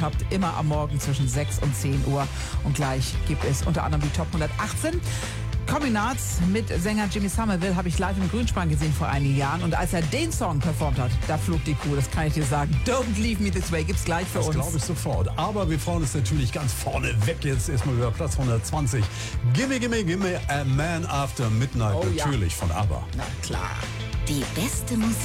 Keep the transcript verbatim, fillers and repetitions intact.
habt, immer am Morgen zwischen sechs und zehn Uhr. Und gleich gibt es unter anderem die Top hundertachtzehn. Kombinats mit Sänger Jimmy Somerville habe ich live im Grünspan gesehen vor einigen Jahren. Und als er den Song performt hat, da flog die Kuh, das kann ich dir sagen. Don't Leave Me This Way gibt's gleich für das uns. Das glaube ich sofort. Aber wir freuen uns natürlich ganz vorne weg jetzt erstmal über Platz hundertzwanzig. Gimme, gimme, gimme a Man After Midnight. Oh, natürlich ja. von ABBA. Na klar. Die beste Musik.